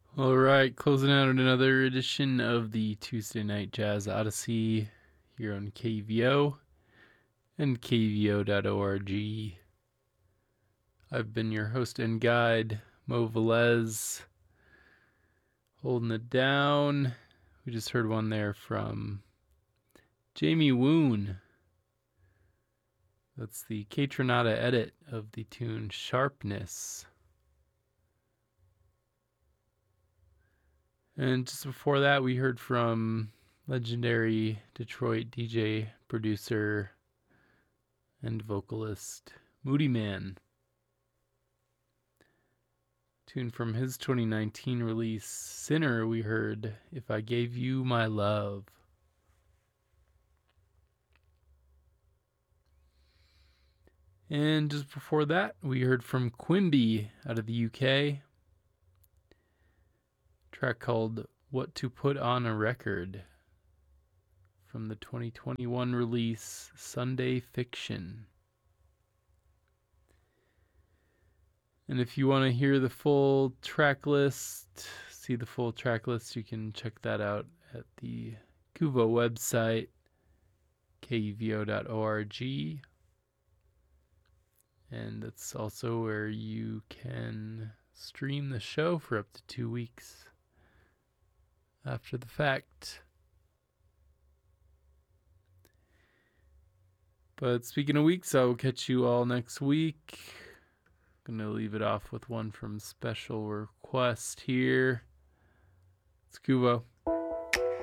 All right, closing out another edition of the Tuesday Night Jazz Odyssey here on KVO and KVO.org. I've been your host and guide, Mo Velez, holding it down. We just heard one there from Jamie Woon. That's the Kaytranada edit of the tune Sharpness. And just before that, we heard from legendary Detroit DJ, producer, and vocalist Moodymann. Tune from his 2019 release, Sinner, we heard If I Gave You My Love. And just before that, we heard from Quimby out of the UK. Track called What to Put on a Record from the 2021 release Sunday Fiction. And if you want to hear the full track list, see the full track list, you can check that out at the Kuvo website, kevo.org. And that's also where you can stream the show for up to 2 weeks after the fact. But speaking of weeks, I will catch you all next week. I'm going to leave it off with one from Special Request here. It's Kuvo.